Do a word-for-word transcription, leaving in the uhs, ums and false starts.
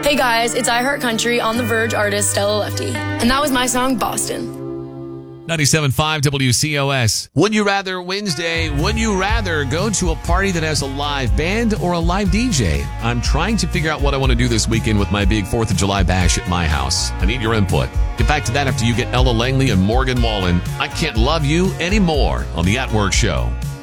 Hey guys, it's I Heart Country on the Verge artist Stella Lefty. And that was my song, Boston. ninety-seven point five W C O S. Would you rather Wednesday, would you rather go to a party that has a live band or a live D J? I'm trying to figure out what I want to do this weekend with my big fourth of July bash at my house. I need your input. Get back to that after you get Ella Langley and Morgan Wallen. I Can't Love You Anymore on the At Work Show.